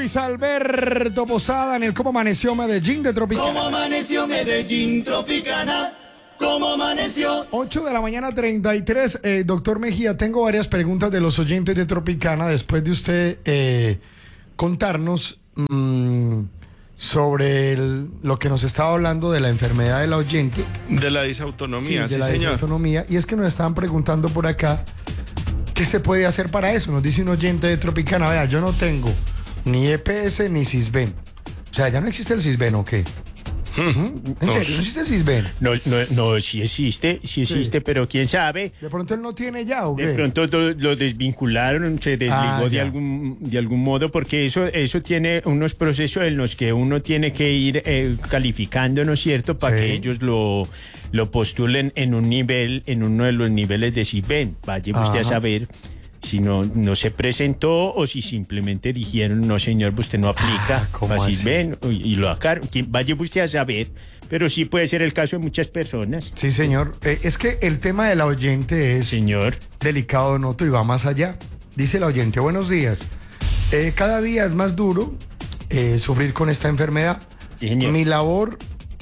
Luis Alberto Posada en el Cómo Amaneció Medellín de Tropicana. ¿Cómo amaneció Medellín, Tropicana? ¿Cómo amaneció? 8 de la mañana 33. Doctor Mejía, tengo varias preguntas de los oyentes de Tropicana después de usted contarnos sobre lo que nos estaba hablando de la enfermedad de la oyente. De la disautonomía, sí, sí, la señor. disautonomía. Y es que nos estaban preguntando por acá, ¿qué se puede hacer para eso? Nos dice un oyente de Tropicana, vea, yo no tengo ni EPS ni Sisben. O sea, ¿ya no existe el Sisben o qué? ¿En serio? ¿No existe el Sisben? No, sí existe, pero quién sabe. ¿De pronto él no tiene ya o qué? De pronto lo desvincularon, se desligó de algún modo, porque eso tiene unos procesos en los que uno tiene que ir calificando, ¿no es cierto?, para que ellos lo postulen en un nivel, en uno de los niveles de Sisben. Vaya usted a saber si no se presentó o si simplemente dijeron, no señor, usted no aplica para Sisben y lo sacaron. Vaya usted a saber, pero sí puede ser el caso de muchas personas. Sí, señor. Es que el tema de la oyente es delicado, noto, y va más allá. Dice la oyente, buenos días. Cada día es más duro sufrir con esta enfermedad. Sí, señor. Mi labor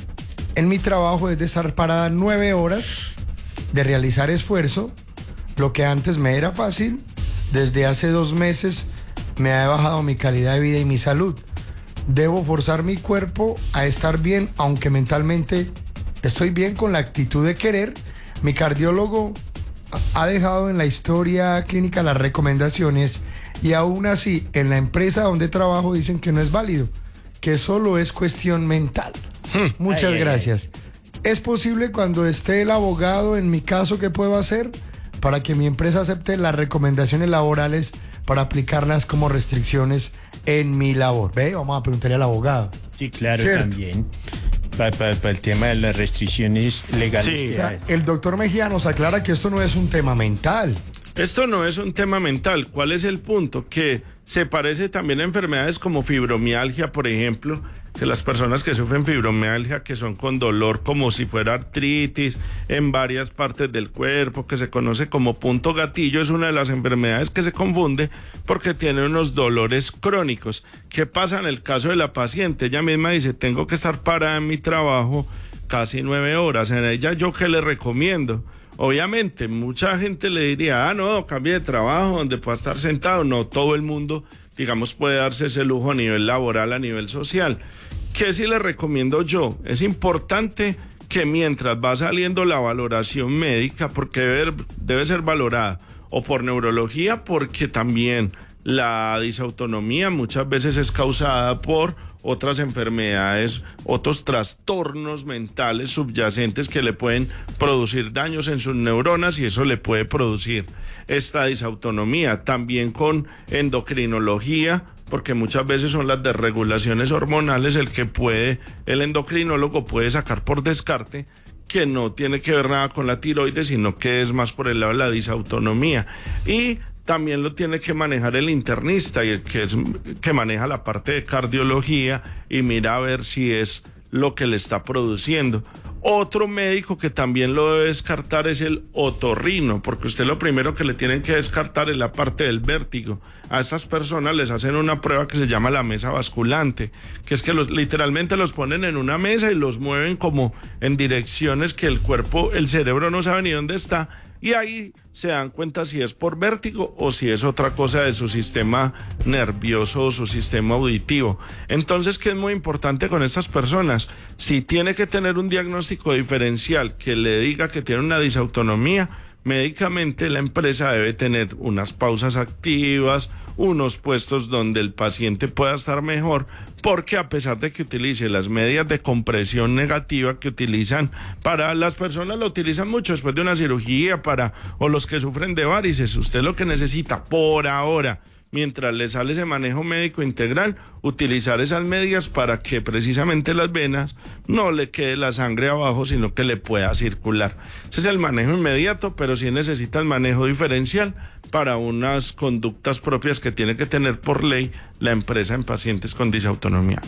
en mi trabajo es de estar parada 9 horas, de realizar esfuerzo. Lo que antes me era fácil, desde hace 2 meses me ha bajado mi calidad de vida y mi salud. Debo forzar mi cuerpo a estar bien, aunque mentalmente estoy bien con la actitud de querer. Mi cardiólogo ha dejado en la historia clínica las recomendaciones y aún así en la empresa donde trabajo dicen que no es válido, que solo es cuestión mental. Muchas gracias. ¿Es posible cuando esté el abogado en mi caso qué puedo hacer para que mi empresa acepte las recomendaciones laborales para aplicarlas como restricciones en mi labor? Ve, vamos a preguntarle al abogado. Sí, claro, ¿cierto? también. Para el tema de las restricciones legales. Sí. O sea, el doctor Mejía nos aclara que esto no es un tema mental. Esto no es un tema mental. ¿Cuál es el punto? Que se parece también a enfermedades como fibromialgia, por ejemplo, que las personas que sufren fibromialgia, que son con dolor como si fuera artritis en varias partes del cuerpo, que se conoce como punto gatillo, es una de las enfermedades que se confunde porque tiene unos dolores crónicos. ¿Qué pasa en el caso de la paciente? Ella misma dice, tengo que estar parada en mi trabajo casi 9 horas. En ella, ¿yo qué le recomiendo? Obviamente, mucha gente le diría, no, cambie de trabajo donde pueda estar sentado. No todo el mundo, digamos, puede darse ese lujo a nivel laboral, a nivel social. ¿Qué sí le recomiendo yo? Es importante que mientras va saliendo la valoración médica, porque debe ser valorada, o por neurología, porque también la disautonomía muchas veces es causada por otras enfermedades, otros trastornos mentales subyacentes que le pueden producir daños en sus neuronas y eso le puede producir esta disautonomía. También con endocrinología, porque muchas veces son las desregulaciones hormonales el endocrinólogo puede sacar por descarte que no tiene que ver nada con la tiroides, sino que es más por el lado de la disautonomía. Y también lo tiene que manejar el internista, y el que maneja la parte de cardiología y mira a ver si es lo que le está produciendo. Otro médico que también lo debe descartar es el otorrino, porque usted lo primero que le tienen que descartar es la parte del vértigo. A estas personas les hacen una prueba que se llama la mesa basculante, que es que literalmente los ponen en una mesa y los mueven como en direcciones que el cerebro no sabe ni dónde está, y ahí se dan cuenta si es por vértigo o si es otra cosa de su sistema nervioso o su sistema auditivo. Entonces, ¿qué es muy importante con estas personas? Si tiene que tener un diagnóstico diferencial que le diga que tiene una disautonomía, médicamente la empresa debe tener unas pausas activas, unos puestos donde el paciente pueda estar mejor, porque a pesar de que utilice las medias de compresión negativa que utilizan para las personas, lo utilizan mucho después de una cirugía o los que sufren de varices, usted lo que necesita por ahora, mientras le sale ese manejo médico integral, utilizar esas medias para que precisamente las venas no le quede la sangre abajo, sino que le pueda circular. Ese es el manejo inmediato, pero sí necesita el manejo diferencial para unas conductas propias que tiene que tener por ley la empresa en pacientes con disautonomía.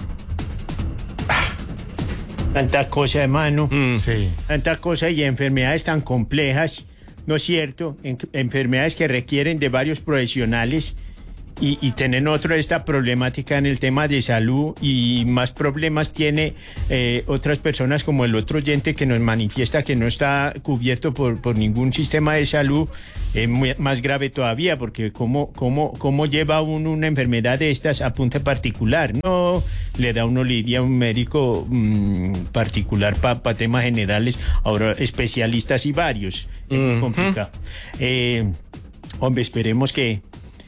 Tanta cosa, hermano. Sí. Tanta cosa y enfermedades tan complejas, ¿no es cierto? Enfermedades que requieren de varios profesionales y tienen esta problemática en el tema de salud, y más problemas tiene otras personas, como el otro oyente que nos manifiesta que no está cubierto por ningún sistema de salud. Más grave todavía, porque cómo lleva uno una enfermedad de estas a punta particular. No le da uno lidia a un médico particular para temas generales, ahora especialistas y varios. Es muy complicado. Hombre, esperemos que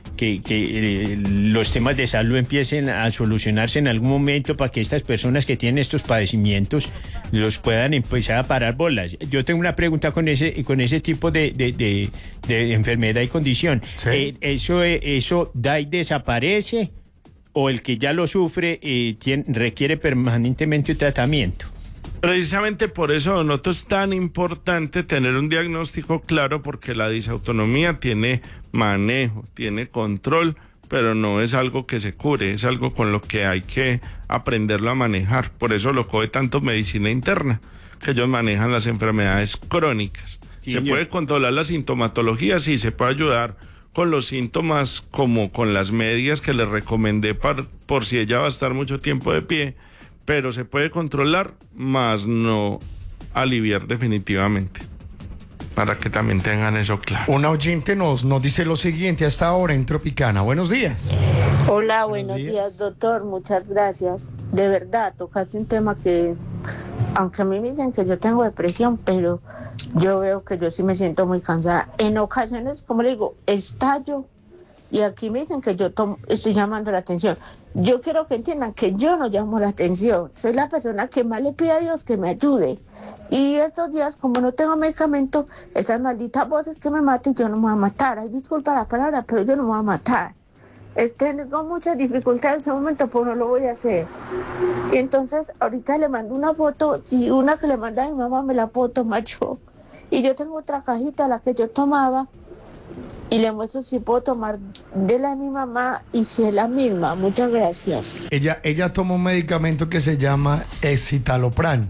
los temas de salud empiecen a solucionarse en algún momento, para que estas personas que tienen estos padecimientos los puedan empezar a parar bolas. Yo tengo una pregunta con ese tipo de enfermedad y condición. Sí. ¿Eso da y desaparece, o el que ya lo sufre requiere permanentemente tratamiento? Precisamente por eso, don Otto, es tan importante tener un diagnóstico claro, porque la disautonomía tiene manejo, tiene control, pero no es algo que se cure, es algo con lo que hay que aprenderlo a manejar. Por eso lo coge tanto medicina interna, que ellos manejan las enfermedades crónicas. Sí, se puede controlar la sintomatología, sí, se puede ayudar con los síntomas, como con las medias que le recomendé por si ella va a estar mucho tiempo de pie, pero se puede controlar, más no aliviar definitivamente, para que también tengan eso claro. Una oyente nos dice lo siguiente hasta ahora en Tropicana. Buenos días. Hola, buenos días, doctor. Muchas gracias. De verdad, tocaste un tema que, aunque a mí me dicen que yo tengo depresión, pero yo veo que yo sí me siento muy cansada. En ocasiones, como le digo, estallo, y aquí me dicen que yo estoy llamando la atención. Yo quiero que entiendan que yo no llamo la atención. Soy la persona que más le pide a Dios que me ayude. Y estos días, como no tengo medicamento, esas malditas voces que me matan, yo no me voy a matar. Ay, disculpa la palabra, pero yo no me voy a matar. Tengo muchas dificultades en ese momento, pero no lo voy a hacer. Y entonces, ahorita le mando una foto. Si una que le manda a mi mamá me la puedo tomar yo. Y yo tengo otra cajita, la que yo tomaba, y le muestro si puedo tomar de la de mi mamá y si es la misma. Muchas gracias. Ella toma un medicamento que se llama escitalopram.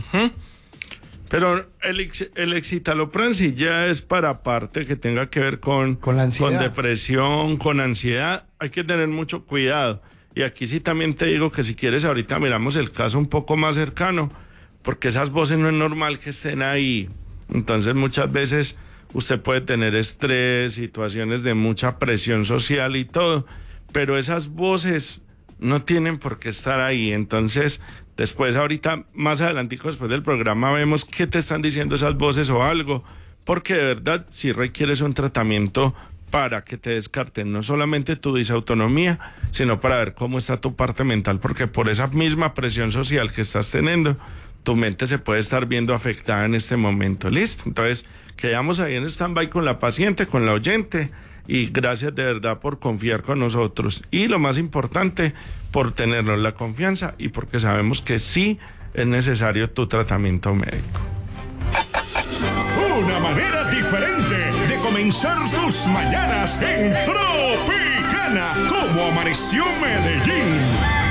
Pero el escitalopram sí ya es para parte que tenga que ver con la ansiedad, con depresión, con ansiedad. Hay que tener mucho cuidado. Y aquí sí también te digo que si quieres ahorita miramos el caso un poco más cercano, porque esas voces no es normal que estén ahí. Entonces muchas veces usted puede tener estrés, situaciones de mucha presión social y todo, pero esas voces no tienen por qué estar ahí. Entonces, después ahorita, más adelantico, después del programa, vemos qué te están diciendo esas voces o algo, porque de verdad sí requieres un tratamiento para que te descarten no solamente tu disautonomía, sino para ver cómo está tu parte mental, porque por esa misma presión social que estás teniendo, tu mente se puede estar viendo afectada en este momento. ¿Listo? Entonces, quedamos ahí en stand-by con la paciente, con la oyente, y gracias de verdad por confiar con nosotros. Y lo más importante, por tenernos la confianza y porque sabemos que sí es necesario tu tratamiento médico. Una manera diferente de comenzar tus mañanas en Tropicana, como amaneció Medellín.